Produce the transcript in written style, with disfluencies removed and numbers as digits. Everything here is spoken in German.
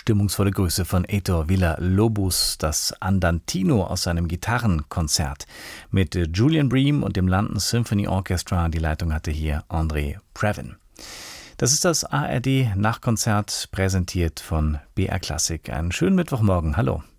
stimmungsvolle Grüße von Heitor Villa-Lobos, das Andantino aus seinem Gitarrenkonzert mit Julian Bream und dem London Symphony Orchestra. Die Leitung hatte hier André Previn. Das ist das ARD-Nachkonzert, präsentiert von BR Klassik. Einen schönen Mittwochmorgen. Hallo.